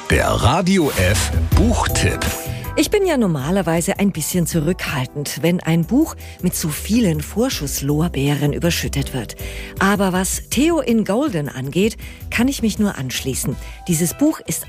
Der Radio F Buchtipp. Ich bin ja normalerweise ein bisschen zurückhaltend, wenn ein Buch mit zu vielen Vorschusslorbeeren überschüttet wird. Aber was Theo in Golden angeht, kann ich mich nur anschließen. Dieses Buch ist